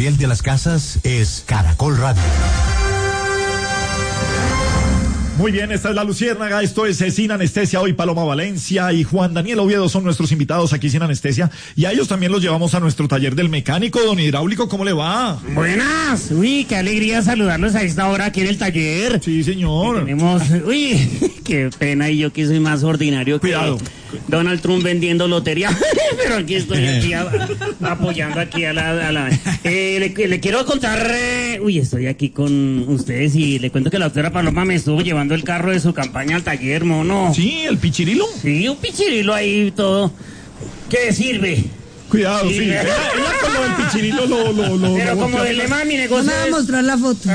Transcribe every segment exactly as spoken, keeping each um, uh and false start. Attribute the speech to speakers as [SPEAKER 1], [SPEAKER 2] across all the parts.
[SPEAKER 1] Gabriel de las Casas es Caracol Radio.
[SPEAKER 2] Muy bien, esta es La Luciérnaga, esto es Sin Anestesia. Hoy Paloma Valencia y Juan Daniel Oviedo son nuestros invitados aquí Sin Anestesia, y a ellos también los llevamos a nuestro taller del mecánico. Don Hidráulico, ¿cómo le va?
[SPEAKER 3] Buenas, uy, qué alegría saludarlos a esta hora aquí en el taller.
[SPEAKER 2] Sí, señor.
[SPEAKER 3] Y tenemos, uy, qué pena, y yo que soy más ordinario que
[SPEAKER 2] Cuidado.
[SPEAKER 3] Donald Trump vendiendo lotería, pero aquí estoy aquí a, apoyando aquí a la... A la eh, le, le quiero contar, eh, uy, estoy aquí con ustedes y le cuento que la doctora Paloma me estuvo llevando el carro de su campaña al taller, mono.
[SPEAKER 2] Sí, el pichirilo.
[SPEAKER 3] Sí, un pichirilo ahí todo. ¿Qué sirve?
[SPEAKER 2] Cuidado, sí.
[SPEAKER 3] Sí.
[SPEAKER 2] Ella, ella con lo del pichirilo lo... lo, lo
[SPEAKER 3] Pero
[SPEAKER 2] lo
[SPEAKER 3] como
[SPEAKER 2] volteó.
[SPEAKER 3] el lema de mi negocio
[SPEAKER 4] No me va a
[SPEAKER 3] es...
[SPEAKER 4] mostrar la foto.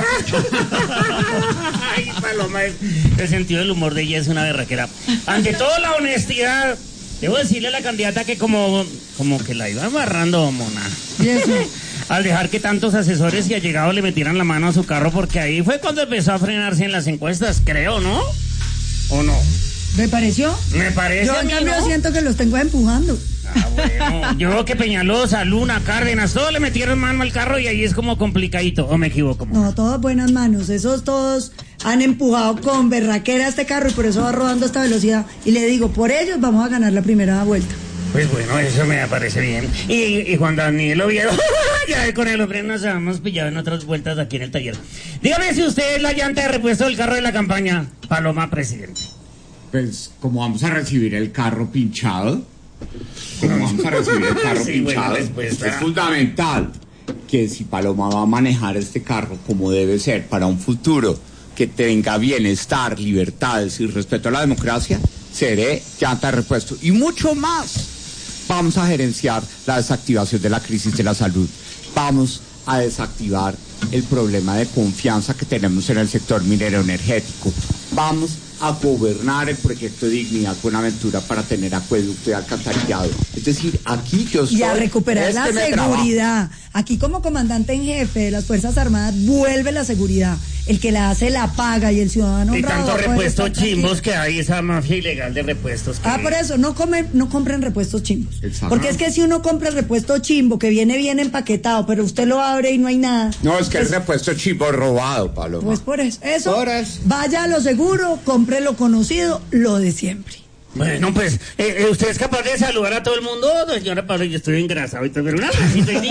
[SPEAKER 3] Ay, Paloma, el sentido del humor de ella es una berraquera. Ante todo, la honestidad. Debo decirle a la candidata que como, como que la iba amarrando, mona.
[SPEAKER 4] ¿Y eso?
[SPEAKER 3] Al dejar que tantos asesores y allegados le metieran la mano a su carro, porque ahí fue cuando empezó a frenarse en las encuestas, creo, ¿no? ¿O no?
[SPEAKER 4] ¿Me pareció?
[SPEAKER 3] Me parece
[SPEAKER 4] Yo
[SPEAKER 3] a
[SPEAKER 4] en
[SPEAKER 3] mí,
[SPEAKER 4] cambio
[SPEAKER 3] ¿no?
[SPEAKER 4] siento que los tengo empujando.
[SPEAKER 3] Ah, bueno. Yo creo que Peñalosa, Luna, Cárdenas, todos le metieron mano al carro y ahí es como complicadito. ¿O me equivoco?
[SPEAKER 4] No, todas buenas manos. Esos todos han empujado con berraquera este carro y por eso va rodando a esta velocidad. Y le digo, por ellos vamos a ganar la primera vuelta.
[SPEAKER 3] Pues bueno, eso me parece bien. Y, y Juan Daniel Oviedo, ya con el hombre nos hemos pillado en otras vueltas aquí en el taller. Dígame si usted es la llanta de repuesto del carro de la campaña, Paloma Presidente.
[SPEAKER 5] Pues, como vamos a recibir el carro pinchado, como vamos a recibir el carro
[SPEAKER 3] Sí,
[SPEAKER 5] pinchado,
[SPEAKER 3] bueno, después,
[SPEAKER 5] es fundamental que si Paloma va a manejar este carro como debe ser para un futuro que tenga bienestar, libertades y respeto a la democracia, seré llanta de repuesto. Y mucho más. Vamos a gerenciar la desactivación de la crisis de la salud. Vamos a desactivar el problema de confianza que tenemos en el sector minero energético. Vamos a gobernar el proyecto de Dignidad Buenaventura para tener acueducto y alcantarillado. Es decir, aquí yo soy...
[SPEAKER 4] Y a recuperar la
[SPEAKER 5] este me trabajo.
[SPEAKER 4] seguridad. Aquí como comandante en jefe de las Fuerzas Armadas vuelve la seguridad. El que la hace la paga y el ciudadano
[SPEAKER 3] Y
[SPEAKER 4] honrado
[SPEAKER 3] tanto
[SPEAKER 4] puede
[SPEAKER 3] repuesto
[SPEAKER 4] estar tranquilo.
[SPEAKER 3] chimbos que hay, esa mafia ilegal de repuestos. Que...
[SPEAKER 4] Ah, por eso, no comen, no compren repuestos chimbos.
[SPEAKER 5] Exacto.
[SPEAKER 4] Porque es que si uno compra el repuesto chimbo, que viene bien empaquetado, pero usted lo abre y no hay nada.
[SPEAKER 5] No, es que
[SPEAKER 4] pues,
[SPEAKER 5] el repuesto chivo robado, Paloma.
[SPEAKER 4] Pues por eso, eso,
[SPEAKER 5] Por eso.
[SPEAKER 4] vaya a lo seguro, compre lo conocido, lo de siempre.
[SPEAKER 3] Bueno, pues, eh, eh, ¿usted es capaz de saludar a todo el mundo? No, señora Pablo, yo estoy engrasado y todo, pero una cosita y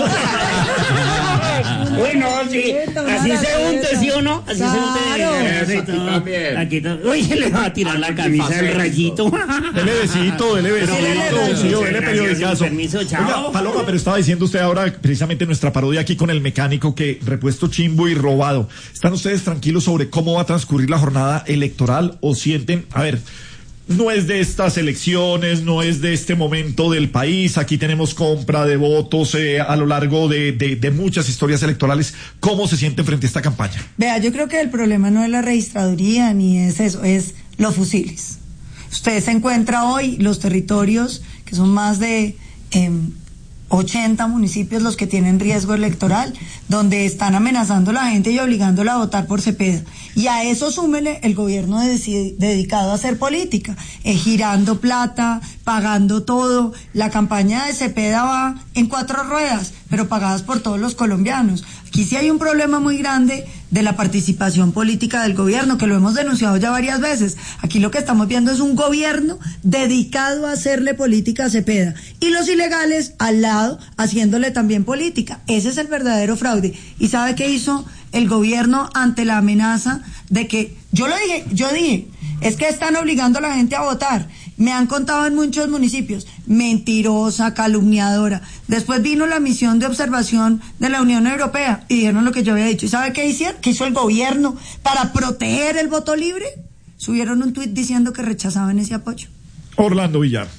[SPEAKER 3] Uy, no, sí, así se unte, ¿sí o no? Así
[SPEAKER 4] Claro.
[SPEAKER 3] se unte.
[SPEAKER 5] Eso, aquí también.
[SPEAKER 3] Aquí to- Uy, le va a tirar la camisa del rayito.
[SPEAKER 2] Dele besito, dele besito,
[SPEAKER 4] dele
[SPEAKER 2] sí, o dele
[SPEAKER 3] Gracias,
[SPEAKER 2] periodicazo.
[SPEAKER 3] con permiso, chao.
[SPEAKER 2] Oiga, Paloma, pero estaba diciendo usted ahora, precisamente en nuestra parodia aquí con el mecánico, que repuesto chimbo y robado. ¿Están ustedes tranquilos sobre cómo va a transcurrir la jornada electoral o sienten, a ver, no es de estas elecciones, no es de este momento del país, aquí tenemos compra de votos eh, a lo largo de, de, de muchas historias electorales, ¿cómo se sienten frente a esta campaña?
[SPEAKER 4] Vea, yo creo que el problema no es la registraduría ni es eso, es los fusiles. Usted se encuentra hoy los territorios, que son más de eh, ochenta municipios los que tienen riesgo electoral, donde están amenazando a la gente y obligándola a votar por Cepeda. Y a eso súmele el gobierno de, dedicado a hacer política, eh, girando plata, pagando todo. La campaña de Cepeda va en cuatro ruedas, pero pagadas por todos los colombianos. Aquí sí hay un problema muy grande de la participación política del gobierno, que lo hemos denunciado ya varias veces. Aquí lo que estamos viendo es un gobierno dedicado a hacerle política a Cepeda y los ilegales al lado haciéndole también política. Ese es el verdadero fraude. ¿Y sabe qué hizo el gobierno ante la amenaza de que, yo lo dije, yo dije, es que están obligando a la gente a votar? Me han contado en muchos municipios, mentirosa, calumniadora. Después vino la misión de observación de la Unión Europea y dijeron lo que yo había dicho. ¿Y sabe qué hicieron? ¿Qué hizo el gobierno para proteger el voto libre? Subieron un tuit diciendo que rechazaban ese apoyo.
[SPEAKER 2] Orlando Villar.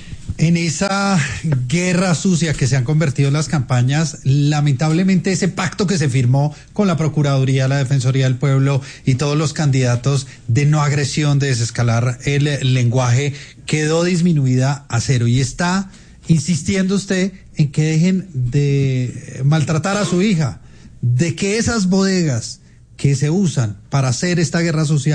[SPEAKER 6] En esa guerra sucia que se han convertido las campañas, lamentablemente ese pacto que se firmó con la Procuraduría, la Defensoría del Pueblo y todos los candidatos de no agresión, de desescalar el lenguaje, quedó disminuida a cero. Y está insistiendo usted en que dejen de maltratar a su hija, de que esas bodegas que se usan para hacer esta guerra sucia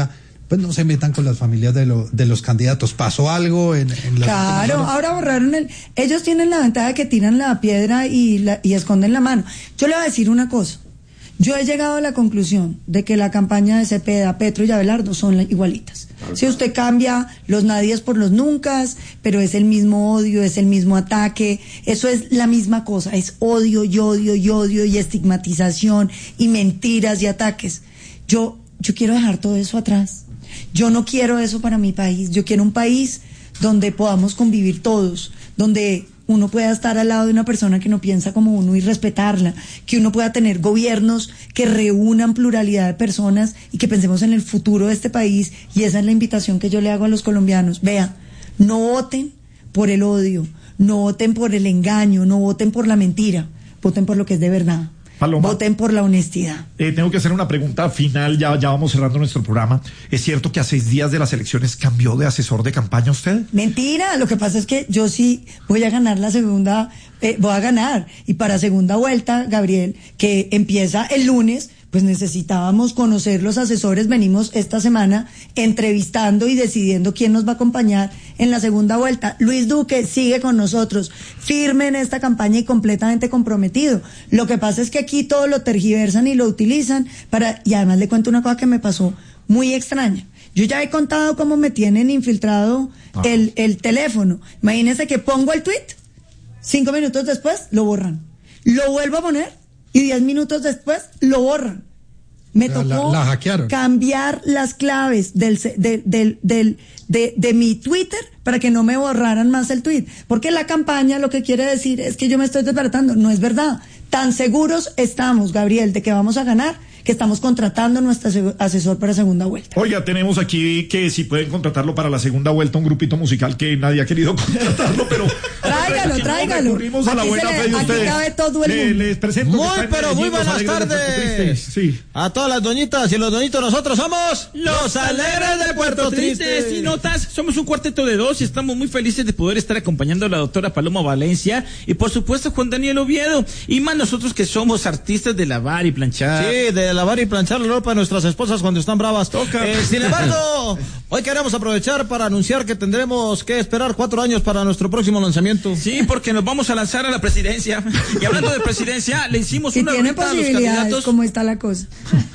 [SPEAKER 6] pues no se metan con las familias de, lo, de los candidatos. ¿Pasó algo en, en las
[SPEAKER 4] Claro, ahora borraron el... Ellos tienen la ventaja de que tiran la piedra y, la, y esconden la mano. Yo le voy a decir una cosa. Yo he llegado a la conclusión de que la campaña de Cepeda, Petro y Abelardo son igualitas. Si usted cambia los nadies por los nuncas, pero es el mismo odio, es el mismo ataque, eso es la misma cosa, es odio y odio y odio y estigmatización y mentiras y ataques. Yo, yo quiero dejar todo eso atrás. Yo no quiero eso para mi país. Yo quiero un país donde podamos convivir todos, donde uno pueda estar al lado de una persona que no piensa como uno y respetarla, que uno pueda tener gobiernos que reúnan pluralidad de personas y que pensemos en el futuro de este país, y esa es la invitación que yo le hago a los colombianos. Vea, no voten por el odio, no voten por el engaño, no voten por la mentira, voten por lo que es de verdad.
[SPEAKER 2] Paloma,
[SPEAKER 4] voten por la honestidad.
[SPEAKER 2] Eh, tengo que hacer una pregunta final, ya, ya vamos cerrando nuestro programa. ¿Es cierto que a seis días de las elecciones cambió de asesor de campaña usted?
[SPEAKER 4] Mentira, lo que pasa es que yo sí voy a ganar la segunda, eh, voy a ganar. Y para segunda vuelta, Gabriel, que empieza el lunes, pues necesitábamos conocer los asesores. Venimos esta semana entrevistando y decidiendo quién nos va a acompañar en la segunda vuelta. Luis Duque sigue con nosotros, firme en esta campaña y completamente comprometido. Lo que pasa es que aquí todo lo tergiversan y lo utilizan para... Y además le cuento una cosa que me pasó muy extraña. Yo ya he contado cómo me tienen infiltrado ah. el, el teléfono. Imagínense que pongo el tweet, cinco minutos después lo borran. Lo vuelvo a poner y diez minutos después lo borran. Me
[SPEAKER 6] la,
[SPEAKER 4] tocó
[SPEAKER 6] la, la hackearon.
[SPEAKER 4] cambiar las claves del, del, del, del, de, de mi Twitter para que no me borraran más el tweet. Porque la campaña lo que quiere decir es que yo me estoy desbaratando. No es verdad. Tan seguros estamos, Gabriel, de que vamos a ganar, que estamos contratando a nuestro asesor para segunda vuelta.
[SPEAKER 2] Oiga, tenemos aquí que si pueden contratarlo para la segunda vuelta, un grupito musical que nadie ha querido contratarlo, pero...
[SPEAKER 4] Tráigalo, tráigalo.
[SPEAKER 2] Recurrimos a la
[SPEAKER 4] Aquí
[SPEAKER 2] buena
[SPEAKER 4] se le-
[SPEAKER 2] fe de
[SPEAKER 4] aquí
[SPEAKER 2] ustedes.
[SPEAKER 4] cabe todo el
[SPEAKER 2] Le-
[SPEAKER 4] mundo.
[SPEAKER 2] les presento que
[SPEAKER 7] Muy,
[SPEAKER 2] está en
[SPEAKER 7] pero muy
[SPEAKER 2] Medellín, los
[SPEAKER 7] buenas
[SPEAKER 2] Alegres de Puerto
[SPEAKER 7] tardes.
[SPEAKER 2] Triste. Sí.
[SPEAKER 7] A todas las doñitas y los doñitos, nosotros somos
[SPEAKER 8] Los Alegres de Puerto Triste y Notas. Somos un cuarteto de dos y estamos muy felices de poder estar acompañando a la doctora Paloma Valencia y por supuesto Juan Daniel Oviedo, y más nosotros que somos artistas de lavar y planchar.
[SPEAKER 7] Sí, de lavar y planchar la ropa de nuestras esposas cuando están bravas.
[SPEAKER 2] Toca.
[SPEAKER 7] Eh, sin embargo, hoy queremos aprovechar para anunciar que tendremos que esperar cuatro años para nuestro próximo lanzamiento.
[SPEAKER 8] Sí, porque nos vamos a lanzar a la presidencia. Y hablando de presidencia, le hicimos
[SPEAKER 4] Si
[SPEAKER 8] una
[SPEAKER 4] tiene
[SPEAKER 8] rolita a los
[SPEAKER 4] posibilidades,
[SPEAKER 8] candidatos.
[SPEAKER 4] ¿cómo está la cosa?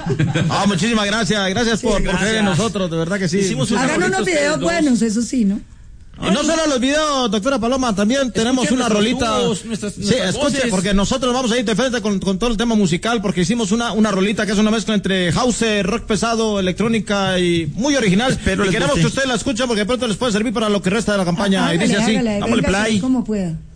[SPEAKER 7] Ah, muchísimas gracias, gracias por, por
[SPEAKER 8] gracias.
[SPEAKER 7] creer en nosotros, de verdad que sí.
[SPEAKER 8] Hicimos una
[SPEAKER 4] Hagan
[SPEAKER 8] rolita
[SPEAKER 4] unos
[SPEAKER 8] ustedes
[SPEAKER 4] videos
[SPEAKER 8] dos.
[SPEAKER 4] buenos, eso sí, ¿no?
[SPEAKER 7] Y no solo los videos, doctora Paloma, también tenemos
[SPEAKER 8] Escuchen
[SPEAKER 7] una
[SPEAKER 8] nuestros
[SPEAKER 7] rolita.
[SPEAKER 8] dúos, nuestras-
[SPEAKER 7] sí,
[SPEAKER 8] nuestras
[SPEAKER 7] escuche,
[SPEAKER 8] voces.
[SPEAKER 7] porque nosotros vamos a ir de frente con, con todo el tema musical, porque hicimos una, una rolita que es una mezcla entre house, rock pesado, electrónica y muy original.
[SPEAKER 8] Espero
[SPEAKER 7] y
[SPEAKER 8] les
[SPEAKER 7] queremos
[SPEAKER 8] guste.
[SPEAKER 7] que ustedes la escuchen porque de pronto les puede servir para lo que resta de la campaña.
[SPEAKER 4] Hágale,
[SPEAKER 7] y dice así,
[SPEAKER 4] hágale,
[SPEAKER 8] dámosle
[SPEAKER 4] venga,
[SPEAKER 8] play.
[SPEAKER 4] como pueda.